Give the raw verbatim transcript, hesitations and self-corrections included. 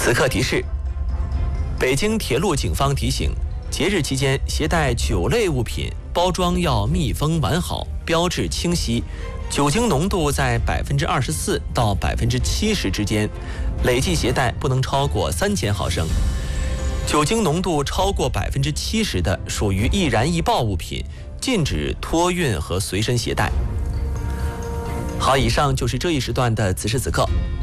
此刻提示：北京铁路警方提醒，节日期间携带酒类物品，包装要密封完好，标志清晰，酒精浓度在百分之二十四到百分之七十之间，累计携带不能超过三千毫升。酒精浓度超过百分之七十的，属于易燃易爆物品，禁止托运和随身携带。好，以上就是这一时段的此时此刻。